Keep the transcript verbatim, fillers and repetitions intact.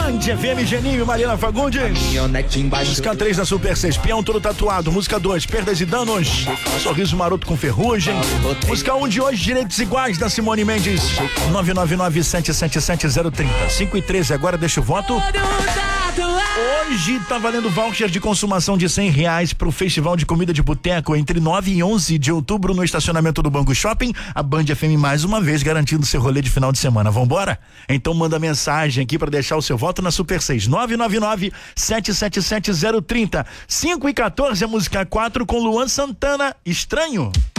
Band F M, Geninho e Mariana Fagundes. Música três da Super seis, Peão todo tatuado. Música dois, Perdas e Danos, Sorriso Maroto com Ferrugem. Música um de hoje, Direitos Iguais, da Simone Mendes. nove nove nove sete sete sete zero três zero. cinco e treze, agora deixa o voto. Hoje tá valendo voucher de consumação de cem reais pro Festival de Comida de Boteco entre nove e onze de outubro no estacionamento do Banco Shopping. A Band F M mais uma vez garantindo seu rolê de final de semana. Vambora? Então manda mensagem aqui pra deixar o seu voto na Super seis, nove nove nove sete sete sete zero três zero. cinco e quatorze, a música quatro com Luan Santana, Estranho.